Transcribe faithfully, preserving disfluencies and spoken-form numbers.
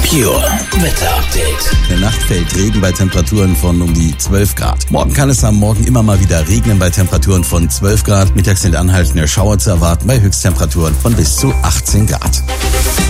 Pure Wetter Update. In der Nacht fällt Regen bei Temperaturen von um die zwölf Grad. Morgen kann es am Morgen immer mal wieder regnen bei Temperaturen von zwölf Grad. Mittags sind anhaltende Schauer zu erwarten bei Höchsttemperaturen von bis zu achtzehn Grad.